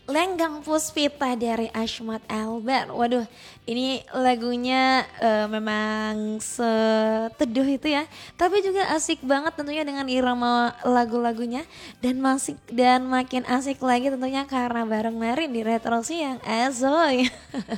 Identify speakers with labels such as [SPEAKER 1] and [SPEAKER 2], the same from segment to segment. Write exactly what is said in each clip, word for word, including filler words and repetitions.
[SPEAKER 1] Lenggang Puspita dari Ashmat Albert. Waduh, ini lagunya uh, memang seteduh itu ya, tapi juga asik banget tentunya dengan irama lagu-lagunya, dan masih dan makin asik lagi tentunya karena bareng Marin di Retro Siang Azoy.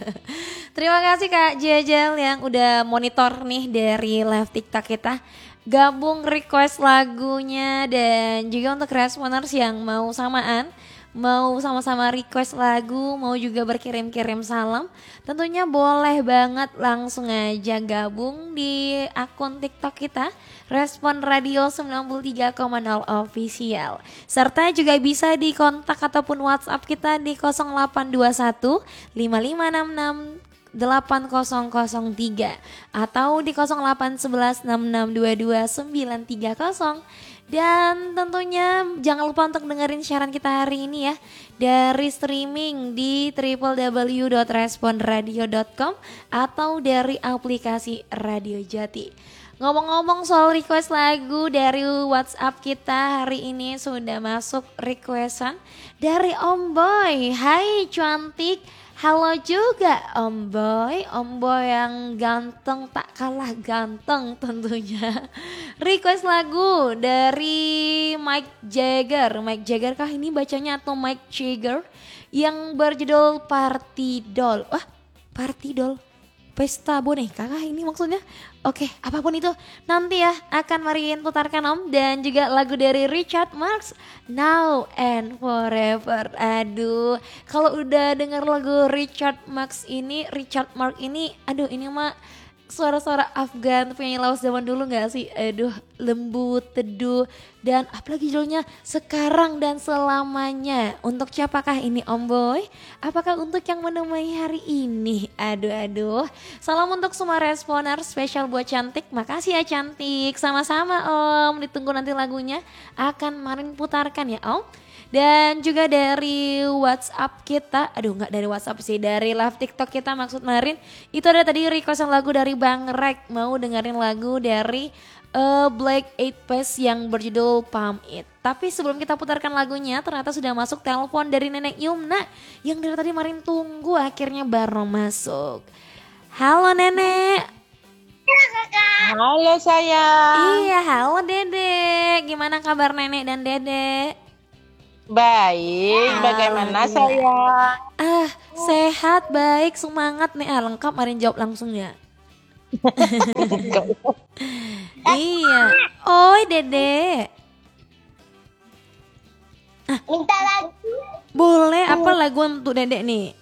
[SPEAKER 1] Terima kasih Kak Jejel yang udah monitor nih dari live TikTok kita, gabung request lagunya, dan juga untuk responers yang mau samaan, mau sama-sama request lagu, mau juga berkirim-kirim salam, tentunya boleh banget langsung aja gabung di akun TikTok kita Respon Radio sembilan puluh tiga koma nol Official. Serta juga bisa di kontak ataupun WhatsApp kita di nol delapan dua satu lima lima enam enam delapan nol nol tiga atau di nol delapan satu satu enam enam dua dua sembilan tiga nol. Dan tentunya jangan lupa untuk dengerin siaran kita hari ini ya, dari streaming di w w w dot respon radio dot com atau dari aplikasi Radio Jati. Ngomong-ngomong soal request lagu dari WhatsApp kita, hari ini sudah masuk requestan dari Om Boy. Hai cantik. Halo juga Om Boy, Om Boy yang ganteng tak kalah ganteng tentunya. Request lagu dari Mike Jagger. Mike Jagger kah ini bacanya atau Mike Jagger, yang berjudul Party Doll. Wah, Party Doll. Pesta boneka kah ini maksudnya? Oke, apapun itu nanti ya akan Marin putarkan Om. Dan juga lagu dari Richard Marx, Now and Forever. Aduh, kalau udah dengar lagu Richard Marx ini, Richard Marx ini, aduh ini mah suara-suara Afgan penyanyi lawas zaman dulu gak sih? Aduh, lembut, teduh, dan apalagi judulnya Sekarang dan Selamanya. Untuk siapakah ini Om Boy? Apakah untuk yang menemani hari ini? Aduh-aduh, salam untuk semua responer, spesial buat cantik. Makasih ya cantik, sama-sama Om. Ditunggu nanti lagunya akan Marin putarkan ya Om. Dan juga dari WhatsApp kita, aduh nggak dari WhatsApp sih, dari live TikTok kita maksud Marin, itu ada tadi requestan lagu dari Bang Rek, mau dengerin lagu dari uh, Black Eyed Peas yang berjudul Pump It. Tapi sebelum kita putarkan lagunya, ternyata sudah masuk telepon dari Nenek Yumna yang dari tadi Marin tunggu, akhirnya baru masuk. Halo Nenek.
[SPEAKER 2] Halo sayang.
[SPEAKER 1] Iya, halo Dede. Gimana kabar Nenek dan Dede?
[SPEAKER 2] Baik, bagaimana sayang?
[SPEAKER 1] Ah, sehat, baik, semangat nih. Ah, lengkap Marin jawab langsung ya. Iya. Oi, Dede. Ah,
[SPEAKER 3] minta lagu.
[SPEAKER 1] Boleh, apa lagu untuk Dede nih?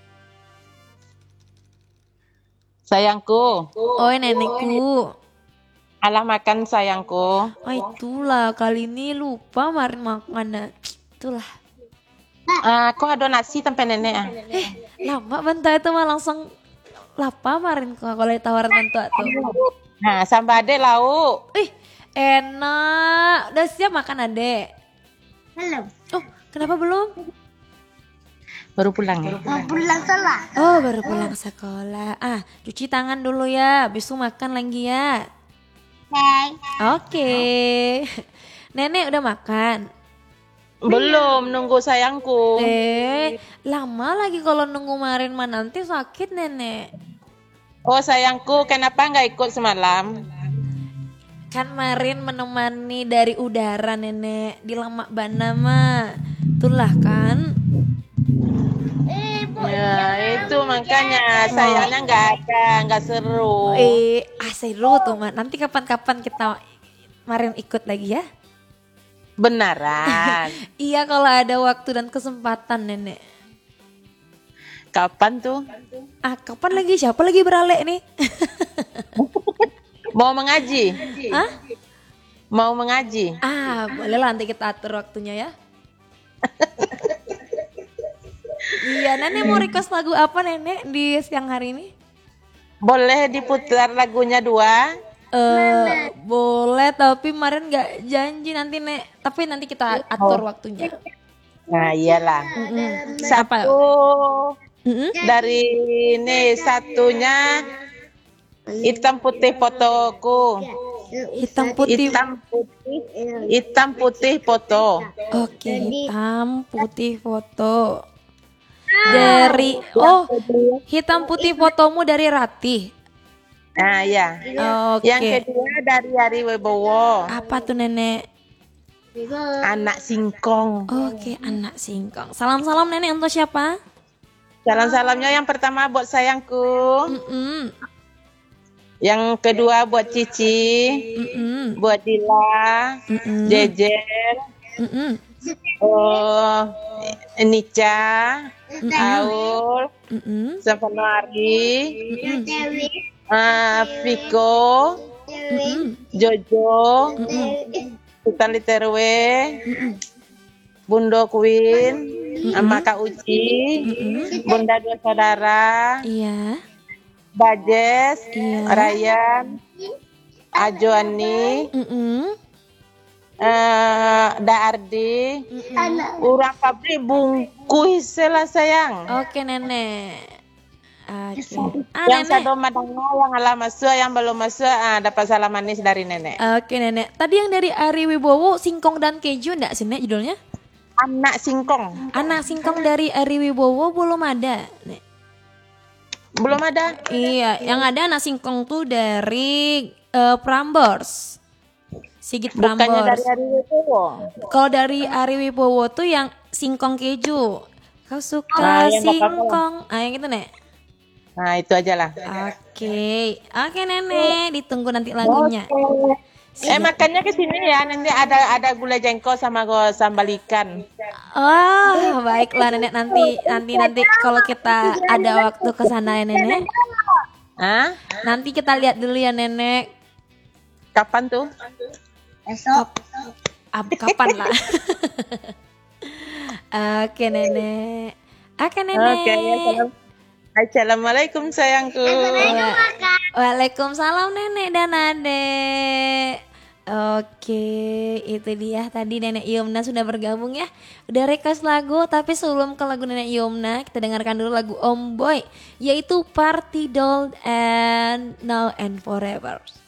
[SPEAKER 2] Sayangku.
[SPEAKER 1] Oi, nenekku.
[SPEAKER 2] Alah makan sayangku.
[SPEAKER 1] Oh, itulah, kali ini lupa Marin makan. Nah. Itulah.
[SPEAKER 2] Ah, kok ada nasi tempe nenek ah?
[SPEAKER 1] Eh, lama bentar itu mah langsung lapar Marin kok kalau ditawarin bentuk tuh.
[SPEAKER 2] Nah, sambal ade lauk.
[SPEAKER 1] Ih, enak. Udah siap makan Ade?
[SPEAKER 3] Belum.
[SPEAKER 1] Oh, kenapa belum?
[SPEAKER 2] Baru pulang ya?
[SPEAKER 3] Mau pulang sekolah.
[SPEAKER 1] Oh, baru pulang sekolah. Ah, cuci tangan dulu ya, habis itu makan lagi ya.
[SPEAKER 3] Hai.
[SPEAKER 1] Oke. Nenek udah makan?
[SPEAKER 2] Belum, nunggu sayangku.
[SPEAKER 1] Eh, lama lagi kalau nunggu Marin mah, nanti sakit Nenek.
[SPEAKER 2] Oh sayangku, kenapa nggak ikut semalam?
[SPEAKER 1] Kan Marin menemani dari udara Nenek, di Lemak Bana mah. Itulah kan.
[SPEAKER 2] Ya itu makanya sayangnya nggak ada, nggak seru.
[SPEAKER 1] Eh, ah seru tuh mah. Nanti kapan-kapan kita Marin ikut lagi ya.
[SPEAKER 2] Beneran.
[SPEAKER 1] Iya kalau ada waktu dan kesempatan Nenek.
[SPEAKER 2] Kapan tuh?
[SPEAKER 1] Ah kapan lagi? Siapa lagi beralek nih?
[SPEAKER 2] Mau mengaji?
[SPEAKER 1] Hah?
[SPEAKER 2] Mau mengaji?
[SPEAKER 1] Ah boleh lah, nanti kita atur waktunya ya. Iya, Nenek mau request lagu apa Nenek di siang hari ini?
[SPEAKER 2] Boleh diputar lagunya dua?
[SPEAKER 1] Eh, boleh, tapi kemarin nggak janji nanti Nek. Tapi nanti kita atur
[SPEAKER 2] Oh.
[SPEAKER 1] waktunya.
[SPEAKER 2] Nah iyalah.
[SPEAKER 1] Mm-mm.
[SPEAKER 2] Satu
[SPEAKER 1] Mm-mm.
[SPEAKER 2] dari ini, satunya hitam putih fotoku.
[SPEAKER 1] Hitam putih.
[SPEAKER 2] Hitam putih, hitam putih foto.
[SPEAKER 1] Oke, hitam putih foto. Dari oh hitam putih fotomu dari Ratih.
[SPEAKER 2] Nah, ya.
[SPEAKER 1] Oke.
[SPEAKER 2] Yang kedua dari Ari Wibowo,
[SPEAKER 1] Apa tuh nenek?
[SPEAKER 2] anak singkong.
[SPEAKER 1] Oke, anak singkong. Salam-salam nenek untuk siapa?
[SPEAKER 2] Salam-salamnya yang pertama buat sayangku,
[SPEAKER 1] Mm-mm,
[SPEAKER 2] yang kedua buat Cici,
[SPEAKER 1] mm-mm,
[SPEAKER 2] buat Dila,
[SPEAKER 1] mm-mm,
[SPEAKER 2] Jejen,
[SPEAKER 1] mm-mm,
[SPEAKER 2] oh, Nica, Aul,
[SPEAKER 1] mm-mm,
[SPEAKER 2] Safanuari,
[SPEAKER 1] mm-mm,
[SPEAKER 2] uh, Viko,
[SPEAKER 1] mm-mm,
[SPEAKER 2] Jojo,
[SPEAKER 1] mm-mm,
[SPEAKER 2] Sultan Literwe,
[SPEAKER 1] mm-mm.
[SPEAKER 2] Bundo Queen, sama Kak Uci,
[SPEAKER 1] Mm-mm.
[SPEAKER 2] Bunda dua saudara,
[SPEAKER 1] Iya.
[SPEAKER 2] Bajes,
[SPEAKER 1] Iya.
[SPEAKER 2] Ryan, Ajo Ani,
[SPEAKER 1] Mm-mm.
[SPEAKER 2] eh Da Ardi, urang pabrik bungkus lah sayang.
[SPEAKER 1] Oke nenek. Oke. Ah
[SPEAKER 2] Yang
[SPEAKER 1] nenek.
[SPEAKER 2] sado madangnya yang ala masuk, yang belum masuk ah, dapat salam manis dari nenek.
[SPEAKER 1] Oke nenek. Tadi yang dari Ari Wibowo singkong dan keju enggak sih nek judulnya?
[SPEAKER 2] Anak singkong
[SPEAKER 1] Anak singkong dari Ari Wibowo belum ada, nek.
[SPEAKER 2] belum ada.
[SPEAKER 1] Iya, yang ada anak singkong tuh dari eh, Prambors. Sigit
[SPEAKER 2] Bukannya
[SPEAKER 1] Prambors.
[SPEAKER 2] dari hari itu.
[SPEAKER 1] Kalau dari Ari Wibowo tuh yang singkong keju. Kau suka
[SPEAKER 2] Ah, yang nggak apa-apa lah.
[SPEAKER 1] singkong? Ah yang itu nek.
[SPEAKER 2] Nah itu aja lah.
[SPEAKER 1] Oke, oke nenek, ditunggu nanti lagunya.
[SPEAKER 2] Eh makannya ke sini ya, nanti ada ada gulai jengkol sama go sambal ikan.
[SPEAKER 1] Oh, baiklah nenek, nanti nanti nanti kalau kita ada waktu ke sana ya nenek.
[SPEAKER 2] Hah?
[SPEAKER 1] Nanti kita lihat dulu ya nenek.
[SPEAKER 2] Kapan tuh?
[SPEAKER 3] Esok.
[SPEAKER 1] Ab, kapan lah? Oke nenek. Oke nenek.
[SPEAKER 2] Oke, assalam- Assalamualaikum sayangku.
[SPEAKER 1] Wa- Waalaikumsalam nenek dan adek. Oke, itu dia tadi Nenek Yumna sudah bergabung ya. Udah request lagu, tapi sebelum ke lagu Nenek Yumna, kita dengarkan dulu lagu Om Boy, yaitu Party Doll and Now and Forever.